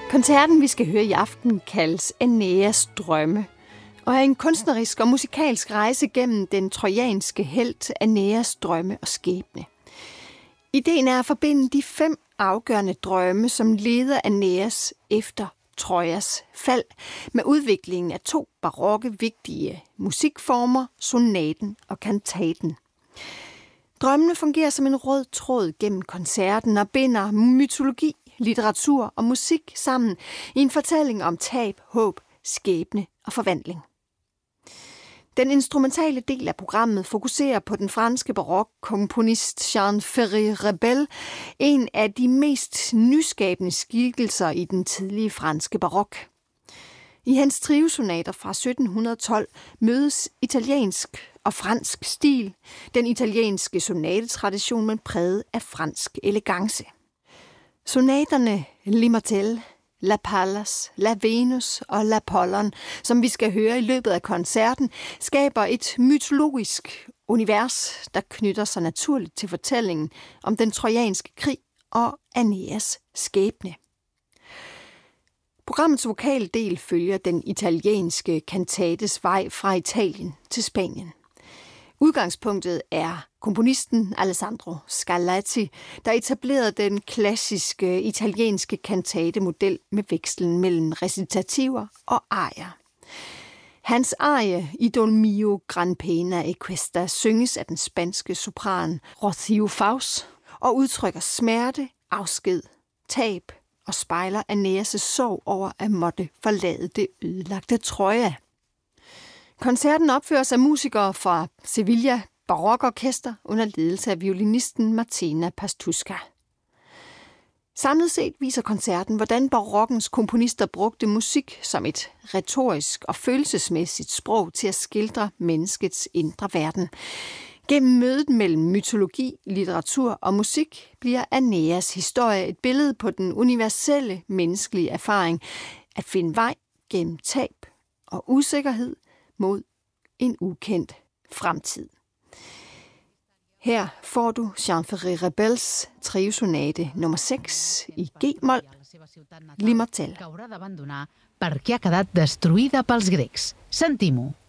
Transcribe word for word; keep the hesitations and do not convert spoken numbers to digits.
Koncerten, vi skal høre i aften, kaldes Æneas drømme, og er en kunstnerisk og musikalsk rejse gennem den trojanske helt Æneas drømme og skæbne. Ideen er at forbinde de fem afgørende drømme, som leder Æneas efter Trojas fald, med udviklingen af to barokke vigtige musikformer, sonaten og kantaten. Drømmene fungerer som en rød tråd gennem koncerten og binder mytologi, litteratur og musik sammen i en fortælling om tab, håb, skæbne og forvandling. Den instrumentale del af programmet fokuserer på den franske barokkomponist Jean Ferry Rebel, en af de mest nyskabende skikkelser i den tidlige franske barok. I hans triosonater fra sytten tolv mødes italiensk og fransk stil, den italienske sonatetradition, men præget af fransk elegance. Sonaterne L'Immortelle, La Pallas, La Venus og La Pollon, som vi skal høre i løbet af koncerten, skaber et mytologisk univers, der knytter sig naturligt til fortællingen om den trojanske krig og Æneas skæbne. Programmets vokaldel følger den italienske kantates vej fra Italien til Spanien. Udgangspunktet er komponisten Alessandro Scarlatti, der etablerede den klassiske italienske kantatemodel med vekslen mellem recitativer og arier. Hans arie Idol mio gran pena e questa synges af den spanske sopran Rocío Faus og udtrykker smerte, afsked, tab og spejler Æneas' sorg over at måtte forlade det ødelagte Troja. Koncerten opføres af musikere fra Sevilla Barokorkester under ledelse af violinisten Martina Pastuska. Samlet set viser koncerten, hvordan barokkens komponister brugte musik som et retorisk og følelsesmæssigt sprog til at skildre menneskets indre verden. Gennem mødet mellem mytologi, litteratur og musik bliver Æneas historie et billede på den universelle menneskelige erfaring at finde vej gennem tab og usikkerhed mod en ukendt fremtid. Her får du Jean Ferry Rebels triosonate nummer seks i G-mol, L'Immortelle. Perquè ha quedat destruïda pels grecs. Sentim-ho.